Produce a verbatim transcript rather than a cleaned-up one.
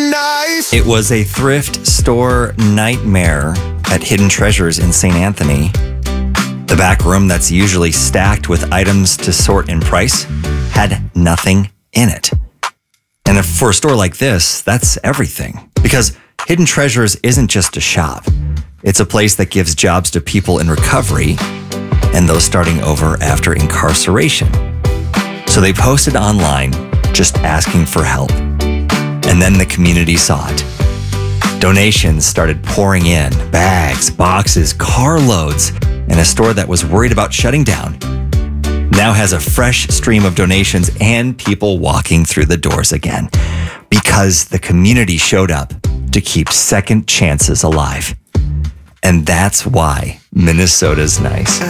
nice. It was a thrift store nightmare at Hidden Treasures in Saint Anthony. The back room that's usually stacked with items to sort in price had nothing in it. And if for a store like this, that's everything. Because Hidden Treasures isn't just a shop. It's a place that gives jobs to people in recovery and those starting over after incarceration. So they posted online just asking for help. And then the community saw it. Donations started pouring in, bags, boxes, carloads, and a store that was worried about shutting down now has a fresh stream of donations and people walking through the doors again because the community showed up to keep second chances alive. And that's why Minnesota's nice.